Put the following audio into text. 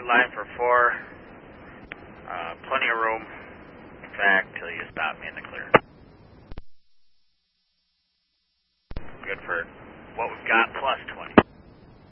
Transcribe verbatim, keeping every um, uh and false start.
line for four. Uh, plenty of room. In fact, till you stop me in the clear. Good for what we've got plus twenty.